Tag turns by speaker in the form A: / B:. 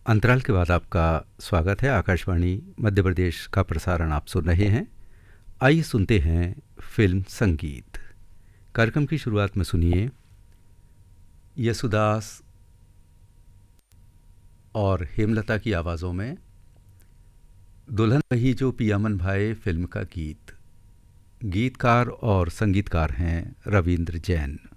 A: अंतराल के बाद आपका स्वागत है। आकाशवाणी मध्य प्रदेश का प्रसारण आप सुन रहे हैं। आइए सुनते हैं फिल्म संगीत। कार्यक्रम की शुरुआत में सुनिए यसुदास और हेमलता की आवाज़ों में दुल्हन वही जो पियामन भाई फिल्म का गीत। गीतकार और संगीतकार हैं रविंद्र जैन।